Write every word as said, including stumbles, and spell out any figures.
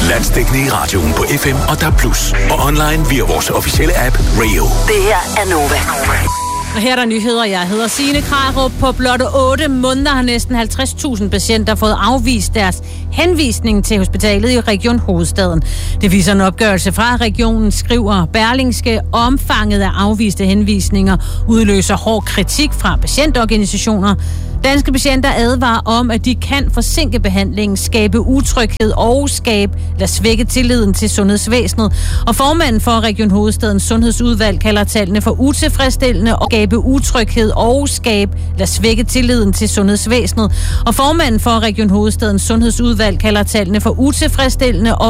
Landsdækkende i radioen på F M og D A B plus, og online via vores officielle app Rio. Det her er Nova. Og her er der nyheder. Jeg hedder Signe Krarup. På blot otte måneder har næsten halvtreds tusind patienter fået afvist deres henvisning til hospitalet i Region Hovedstaden. Det viser en opgørelse fra regionen, skriver Berlingske. Omfanget af afviste henvisninger udløser hård kritik fra patientorganisationer. Danske patienter advarer om, at de kan forsinke behandlingen, skabe utryghed og skabe eller svække tilliden til sundhedsvæsenet. Og formanden for Region Hovedstadens Sundhedsudvalg kalder tallene for utilfredsstillende og skabe utryghed og skabe eller svække tilliden til sundhedsvæsenet. Og formanden for Region Hovedstadens Sundhedsudvalg kalder tallene for utilfredsstillende og